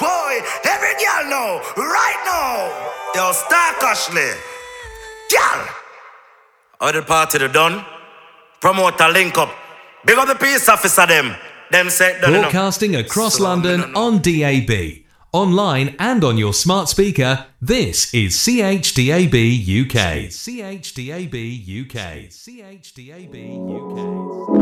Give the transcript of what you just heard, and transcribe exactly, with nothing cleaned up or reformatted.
boy, every girl know, right now. Yo, Stark Ashley. Girl. How the party the done? Promoter link up. Big up the peace officer them. Them say done enough. Broadcasting across So, London no, no, no. on D A B. Online and on your smart speaker, this is C H D A B U K. C H D A B U K. C H D A B U K.